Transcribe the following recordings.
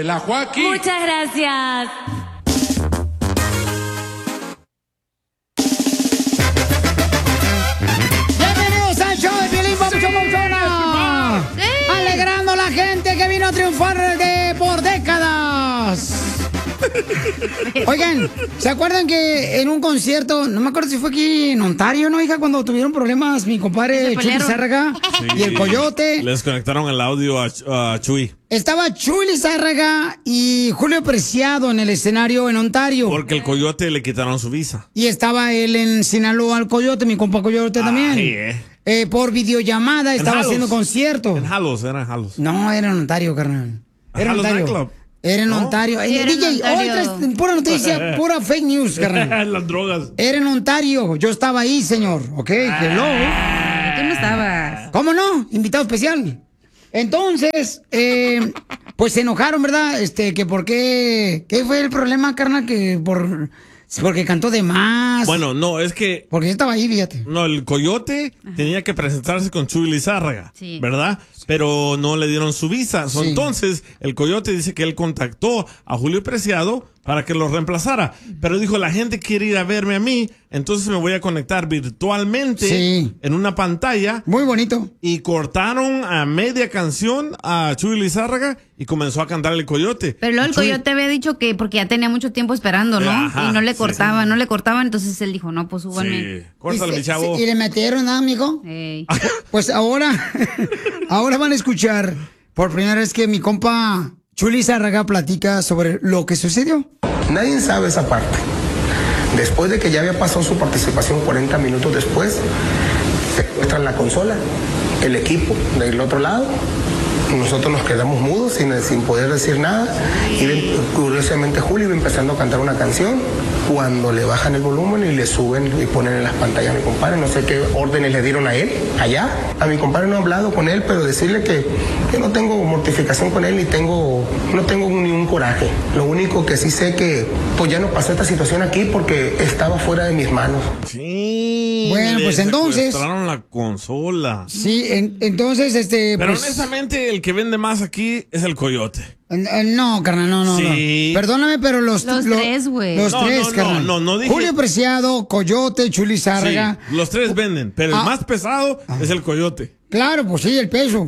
la Joaquín. Muchas gracias. Bienvenidos al show de Piolín, papuchona. Alegrando a la gente que vino a triunfar por décadas. Oigan, ¿se acuerdan que en un concierto, no me acuerdo si fue aquí en Ontario, ¿no, hija? Cuando tuvieron problemas mi compadre Chuy Lizárraga y el Coyote. Les conectaron el audio a Chuy. Estaba Chuy Lizárraga y Julio Preciado en el escenario en Ontario. Porque el Coyote le quitaron su visa. Y estaba él en Sinaloa, el Coyote, mi compa Coyote también. Por videollamada estaba haciendo concierto. En Halos, era en Halos. No, era en Ontario, carnal. Era en Ontario. Era en Ontario. DJ, hoy traes pura noticia, pura fake news, carnal. Las drogas. Era en Ontario. Yo estaba ahí, señor. Ok, hello. ¿Tú no estabas? ¿Cómo no? Invitado especial. Entonces, pues se enojaron, ¿verdad? Que por qué. ¿Qué fue el problema, carnal? Porque cantó de más. Bueno, no, es que... Porque yo estaba ahí, fíjate. No, el Coyote tenía que presentarse con Chuy Lizárraga, ¿verdad? Pero no le dieron su visa. Sí. Entonces, el Coyote dice que él contactó a Julio Preciado para que lo reemplazara. Pero dijo, la gente quiere ir a verme a mí, entonces me voy a conectar virtualmente en una pantalla. Muy bonito. Y cortaron a media canción a Chuy Lizárraga y comenzó a cantar el Coyote. Pero luego el Coyote había dicho que porque ya tenía mucho tiempo esperando, ¿no? Ajá, y no le cortaban, no le cortaban, entonces él dijo, no, pues súbanme. Sí, córtale, mi chavo. ¿Y le metieron nada, amigo? Pues ahora van a escuchar por primera vez que mi compa Chuy Lizárraga platica sobre lo que sucedió. Nadie sabe esa parte. Después de que ya había pasado su participación 40 minutos después, se muestra en la consola el equipo del otro lado. Nosotros nos quedamos mudos sin poder decir nada. Y curiosamente Julio iba empezando a cantar una canción cuando le bajan el volumen y le suben y ponen en las pantallas a mi compadre. No sé qué órdenes le dieron a él, allá. A mi compadre no he hablado con él, pero decirle que no tengo mortificación con él no tengo ni un coraje. Lo único que sí sé que pues ya no pasó esta situación aquí porque estaba fuera de mis manos. Sí. Bueno, pues entonces... secuestraron la consola. Sí, entonces, Pero pues, honestamente, el que vende más aquí es el Coyote. No, carnal, no. Sí. Perdóname, pero los tres, güey. Los tres, carnal. No dije... Julio Preciado, Coyote, Chuy Lizárraga. Sí, los tres venden, pero el más pesado es el Coyote. Claro, pues sí, el peso.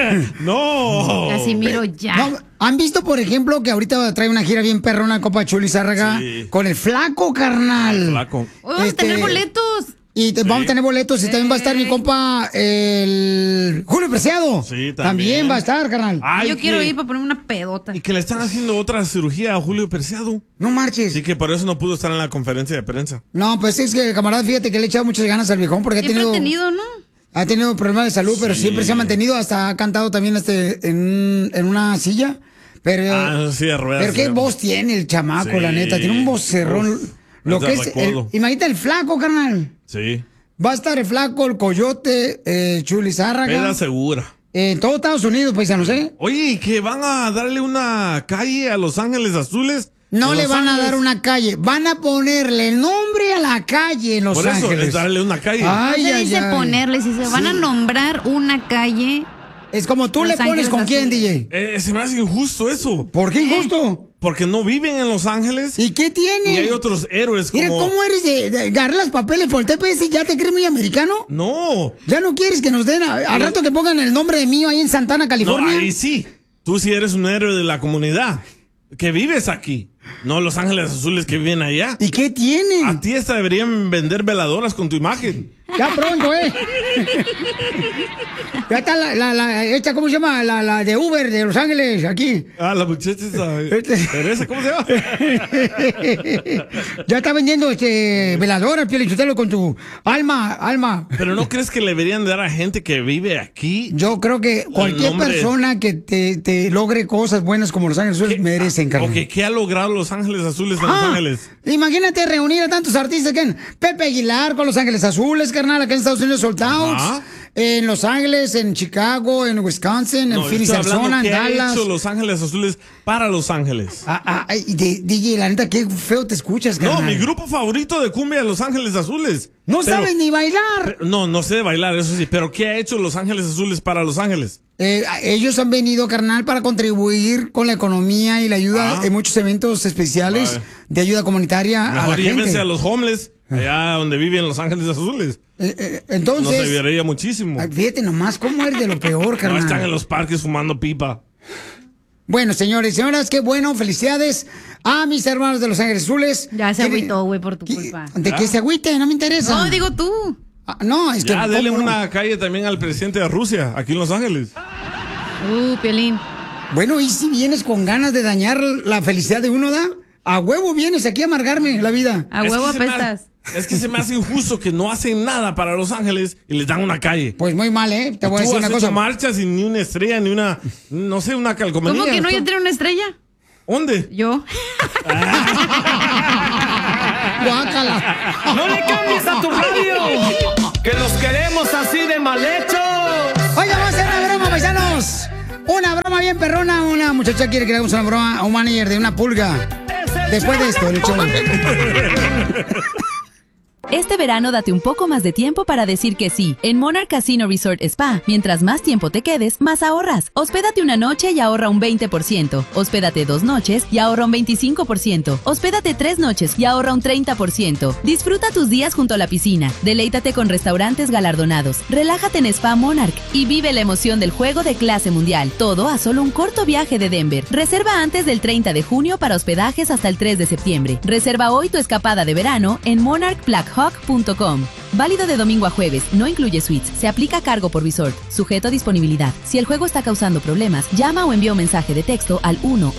No. Casimiro, ya. No, ¿han visto, por ejemplo, que ahorita trae una gira bien perra una copa Chuy Lizárraga con el Flaco, carnal? El Flaco. Hoy vamos a tener boletos. Y vamos a tener boletos y también va a estar mi compa, el Julio Preciado. Sí, también va a estar, carnal. Yo quiero ir para poner una pedota. Y que le están haciendo otra cirugía a Julio Preciado. No marches. Sí, que por eso no pudo estar en la conferencia de prensa. No, pues es que, camarada, fíjate que le he echado muchas ganas al viejón porque Siempre ha tenido, ¿no? Ha tenido problemas de salud, pero siempre se ha mantenido, hasta ha cantado también en una silla. Pero, sí, de ruedas. pero qué voz tiene el chamaco, la neta. Tiene un vocerrón. Lo que es, imagínate el Flaco, carnal. Sí. Va a estar el Flaco, el Coyote, Chuy Lizárraga. Peda segura. En todo Estados Unidos, paisanos, ¿eh? Oye, ¿que van a darle una calle a Los Ángeles Azules? No le van a dar una calle, van a ponerle el nombre a la calle en Los Ángeles. Por eso es darle una calle. No se dice ponerle, si se van a nombrar una calle. Es como tú le pones con quién, DJ. Se me hace injusto eso. ¿Por qué injusto? Porque no viven en Los Ángeles. ¿Y qué tiene? Y hay otros héroes como... Mira, ¿cómo eres de agarrar los papeles por el TPS y ya te crees muy americano? No. ¿Ya no quieres que nos den al rato que pongan el nombre de mío ahí en Santana, California? No, ahí sí. Tú sí eres un héroe de la comunidad. Que vives aquí. No Los Ángeles Azules que viven allá. ¿Y qué tiene? A ti esta deberían vender veladoras con tu imagen. Ya pronto, Ya está esta, ¿cómo se llama? La de Uber de Los Ángeles, aquí. Ah, la muchacha esa. Teresa, ¿cómo se llama? Ya está vendiendo veladoras, Piolichotelo, con tu alma. Pero ¿no crees que le deberían dar a gente que vive aquí? Yo creo que cualquier persona que te logre cosas buenas como Los Ángeles Azules merecen, carnal. Okay, ¿qué ha logrado Los Ángeles Azules en Los Ángeles? Imagínate reunir a tantos artistas que Pepe Aguilar con Los Ángeles Azules, carnal, acá en Estados Unidos soltados. en Los Ángeles, en Chicago, en Wisconsin, en Phoenix, Arizona, en Dallas. Ha hecho Los Ángeles Azules para Los Ángeles. DJ, la neta, qué feo te escuchas, carnal. No, mi grupo favorito de cumbia, Los Ángeles Azules. No sabes ni bailar. No sé bailar, eso sí. Pero ¿qué ha hecho Los Ángeles Azules para Los Ángeles? Ellos han venido, carnal, para contribuir con la economía y la ayuda en muchos eventos especiales de ayuda comunitaria a la gente. Llévense a los homeless, allá donde viven Los Ángeles Azules. Entonces... Nos ayudaría muchísimo. Fíjate nomás cómo eres de lo peor, carnal. No están en los parques fumando pipa. Bueno, señores y señoras, qué bueno, felicidades a mis hermanos de Los Ángeles Azules. Ya se agüitó, güey, por tu culpa. ¿De qué se agüite? No me interesa. No, digo tú. No, es que... Ya, dele una calle también al presidente de Rusia, aquí en Los Ángeles. Piolín. Bueno, ¿y si vienes con ganas de dañar la felicidad de uno, da? A huevo vienes aquí a amargarme la vida. A huevo apestas. Es que se me hace injusto que no hacen nada para Los Ángeles y les dan una calle. Pues muy mal, ¿eh? Te voy a decir una cosa. Tú has hecho marchas sin ni una estrella, ni una, no sé, una calcomanía. ¿Cómo que no? ¿Yo tengo una estrella? ¿Dónde? Yo. Guácala. ¡No le cambies a tu radio! ¡Que los queremos así de mal hechos! Oiga, vamos a hacer una broma, paisanos. Una broma bien perrona. Una muchacha quiere que le hagamos una broma a un manager de una pulga. Después de esto, el show. Este verano date un poco más de tiempo para decir que sí. En Monarch Casino Resort Spa, mientras más tiempo te quedes, más ahorras. Hospédate una noche y ahorra un 20%. Hospédate 2 noches y ahorra un 25%. Hospédate 3 noches y ahorra un 30%. Disfruta tus días junto a la piscina. Deleítate con restaurantes galardonados. Relájate en Spa Monarch y vive la emoción del juego de clase mundial. Todo a solo un corto viaje de Denver. Reserva antes del 30 de junio para hospedajes hasta el 3 de septiembre. Reserva hoy tu escapada de verano en monarchblackhawk.com. Válido de domingo a jueves, no incluye suites, se aplica cargo por resort, sujeto a disponibilidad. Si el juego está causando problemas, llama o envía un mensaje de texto al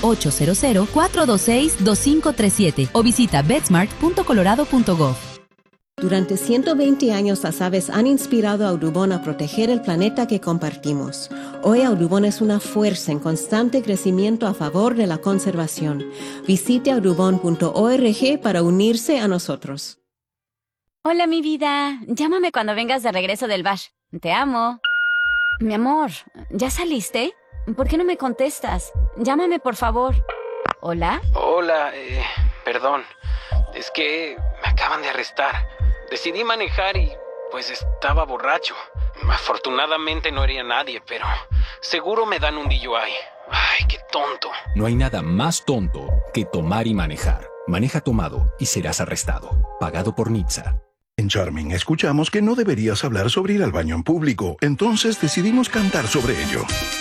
1-800-426-2537 o visita betsmart.colorado.gov. Durante 120 años las aves han inspirado a Audubon a proteger el planeta que compartimos. Hoy Audubon es una fuerza en constante crecimiento a favor de la conservación. Visite audubon.org para unirse a nosotros. Hola, mi vida. Llámame cuando vengas de regreso del bash. Te amo. Mi amor, ¿ya saliste? ¿Por qué no me contestas? Llámame, por favor. ¿Hola? Hola, perdón. Es que me acaban de arrestar. Decidí manejar y, pues, estaba borracho. Afortunadamente no hería a nadie, pero seguro me dan un DUI. Ay, qué tonto. No hay nada más tonto que tomar y manejar. Maneja tomado y serás arrestado. Pagado por NHTSA. En Charming escuchamos que no deberías hablar sobre ir al baño en público, entonces decidimos cantar sobre ello.